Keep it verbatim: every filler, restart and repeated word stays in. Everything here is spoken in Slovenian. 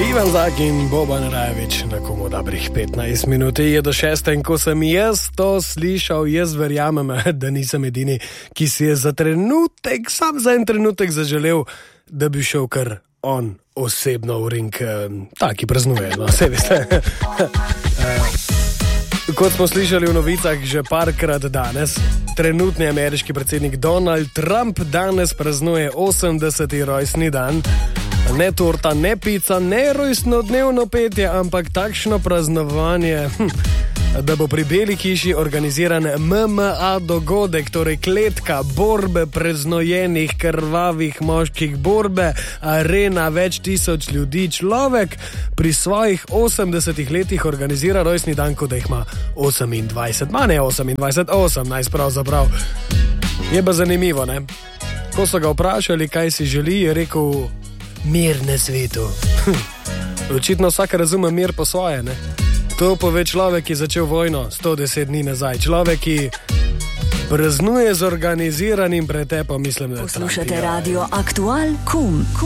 Ivan Zak in Boban Rajevič na komu dobrih petnajst minut je do šeste in ko sem jaz to slišal, jaz verjamem, da nisem edini, ki si je za trenutek, sam za en trenutek zaželel, da bi šel kar on osebno v ring, taki praznuje, no, vse veste. Kot smo slišali v novicah že parkrat danes, trenutni ameriški predsednik Donald Trump danes praznuje osemdeseti rojstni dan. Ne torta, ne pica, ne rojstnodnevno petje, ampak takšno praznovanje, hm, da bo pri Beli hiši organiziran M M A dogodek, torej kletka, borbe preznojenih, krvavih moških, borbe, arena, več tisoč ljudi. Človek pri svojih osemdesetih letih organizira rojstni dan, kot da jih ima osemindvajset, ma ne osemindvajset, osemnajst pravzaprav. Je pa zanimivo, ne? Ko so ga vprašali, kaj si želi, je rekel: mir na svetu. Očitno vsak razume mir po svoje, ne? To pove človek, ki je začel vojno sto deset dni nazaj. Človek, ki praznuje z organiziranim pretepom, mislim, da... Poslušate radio Aktual Kum.